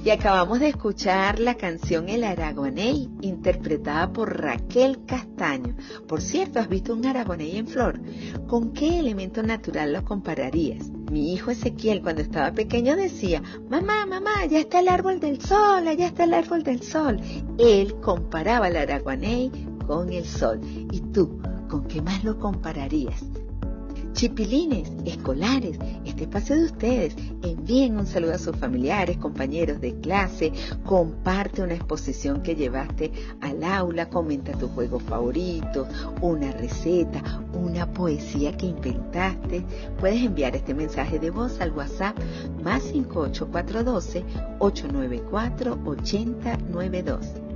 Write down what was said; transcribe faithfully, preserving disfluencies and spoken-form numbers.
Y acabamos de escuchar la canción El Aragoney, interpretada por Raquel Castaño. Por cierto, ¿has visto un aragoney en flor? ¿Con qué elemento natural lo compararías? Mi hijo Ezequiel, cuando estaba pequeño, decía: mamá, mamá, ya está el árbol del sol, allá está el árbol del sol. Él comparaba el aragoney con el sol. ¿Y tú, con qué más lo compararías? Chipilines, escolares, este espacio de ustedes. Envíen un saludo a sus familiares, compañeros de clase, comparte una exposición que llevaste al aula, comenta tus juegos favoritos, una receta, una poesía que inventaste. Puedes enviar este mensaje de voz al WhatsApp más cinco ocho cuatro uno dos, ocho nueve cuatro, ocho cero nueve dos.